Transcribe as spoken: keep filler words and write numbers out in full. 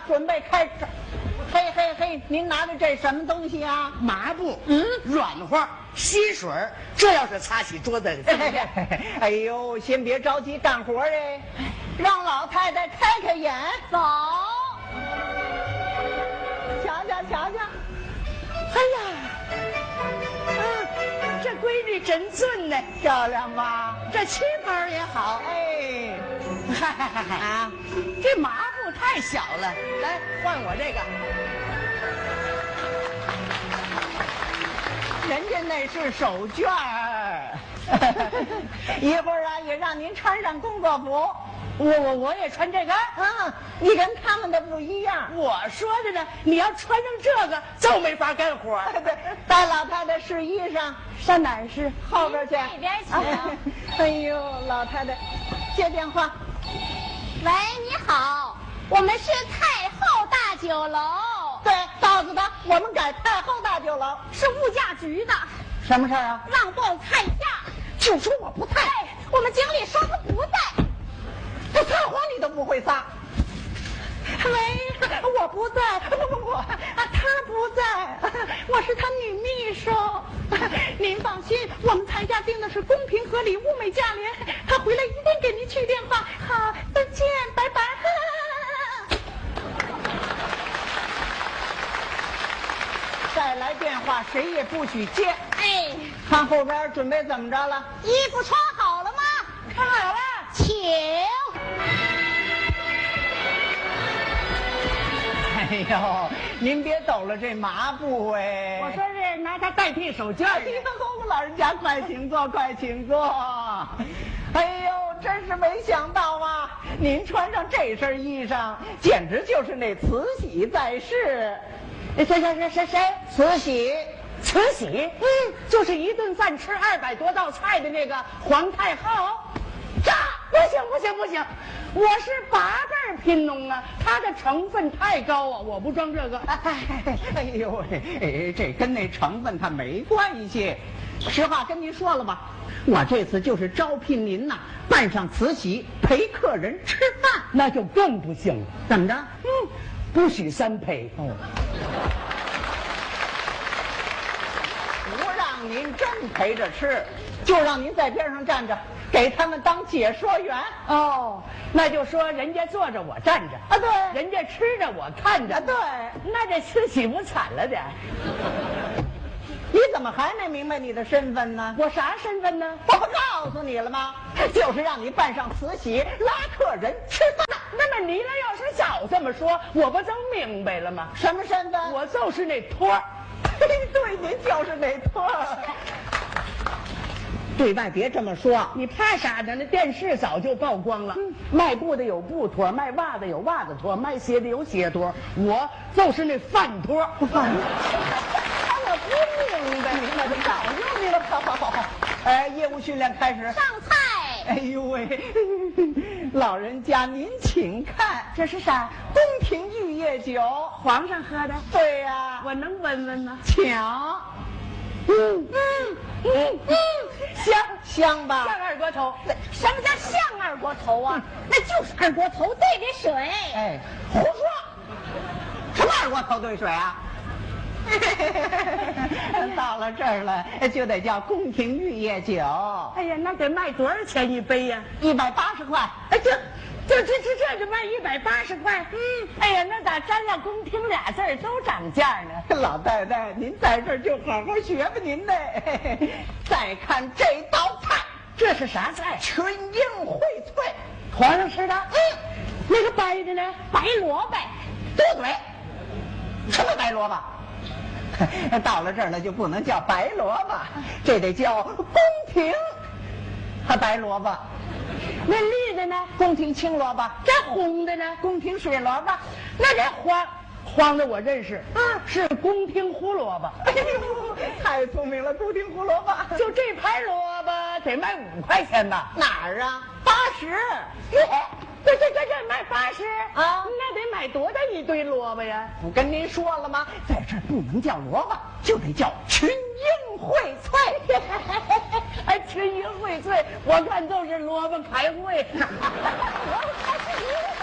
准备开始。嘿嘿嘿，您拿的这什么东西啊？ 抹布，嗯，软和，吸水，这要是擦洗桌子， 哎呦，先别着急干活哎，让老太太开开眼，走，瞧瞧瞧瞧， 哎呀，啊，这闺女真俊呢， 漂亮吧？ 这旗袍也好， 哎， 嗨嗨嗨嗨啊， 这抹布太小了，来换我这个。 人家那是手绢儿，一会儿啊也让您穿上工作服。 我我我也穿这个， 嗯，你跟他们的不一样。 我说的呢，你要穿上这个就没法干活。 对，带老太太试衣裳， 上哪儿试？ 后边去。 那边去。 哎呦，老太太，接电话。 喂，你好，我们是太后大酒楼。 对，告诉他我们改太后大酒楼， 是物价局的。 什么事儿啊？ 让报菜价， 就说我不在， 我们经理说他不在。 这撒谎你都不会撒。喂，我不在，不不不，啊，他不在，我是他女秘书。您放心，我们菜价定的是公平合理、物美价廉，他回来一定给您去电话。好，再见，拜拜。再来电话，谁也不许接。 哎， 看后边准备怎么着了？ 衣服穿好了吗？ 穿好了， 请。 哎呦，您别抖了这麻布哎！ 我说是拿它代替手绢。 哎呦，老人家快请坐，快请坐。哎呦，真是没想到啊！您穿上这身衣裳，简直就是那慈禧在世。 谁谁谁谁谁？ 慈禧， 慈禧，嗯，就是一顿饭吃二百多道菜的那个皇太后。这不行不行不行，我是八辈贫农啊，它的成分太高啊，我不装这个。 哎，哎呦喂，这跟那成分它没关系。实话跟您说了吧，我这次就是招聘您呐，扮上慈禧陪客人吃饭， 那就更不行了。 怎么着？ 嗯，不许三陪。 哦，不让您真陪着吃，就让您在边上站着，给他们当解说员。 哦，那就说人家坐着我站着啊，对， 人家吃着我看着， 啊，对， 那这慈禧不惨了点？ 你怎么还没明白你的身份呢？ 我啥身份呢？ 我不告诉你了吗？就是让你扮上慈禧拉客人吃饭。 那么你呢？要是早这么说，我不都明白了吗？ 什么身份？ 我就是那托儿。 对，您就是那托儿。对外别这么说， 你怕啥呢？那电视早就曝光了。嗯、卖布的有布托，卖袜子有袜子托，卖鞋的有鞋托，我就是那饭托。 饭托。我不明白，明白就早就明白了。好好好好，哎，业务训练开始。 上菜。 哎呦喂，老人家您请看， 这是啥？ 宫廷玉液酒， 皇上喝的。 对呀、啊， 我能闻闻吗？ 抢。 嗯嗯嗯嗯， 香香吧？ 像二锅头。 什么叫像二锅头啊？那就是二锅头兑的水。 哎，胡说！什么二锅头兑水啊？到了这儿了，就得叫宫廷玉液酒。 哎呀，那得卖多少钱一杯呀？ 一百八十块。 哎，这这这这这就卖一百八十块。嗯，哎呀，那咋沾上宫廷俩字儿都涨价呢？ 老太太，您在这儿就好好学吧您呢。再看这道菜， 这是啥菜？ 群英荟萃， 皇上吃的。 嗯， 那个白的呢？ 白萝卜。 多嘴。什么白萝卜？到了这儿了就不能叫白萝卜，这得叫宫廷和白萝卜。 那绿的呢？ 宫廷青萝卜。 这红的呢？ 宫廷水萝卜。 那这黄黄的我认识，啊，是宫廷胡萝卜。 哎呦，太聪明了，宫廷胡萝卜。 就这盘萝卜得卖五块钱吧？ 哪儿啊？八十。 这这这这卖八十啊？ 那得买多大一堆萝卜呀？ 我跟您说了吗？在这儿不能叫萝卜，就得叫群英荟萃。 哎，群英荟萃，我看都是萝卜开会。 萝卜开会。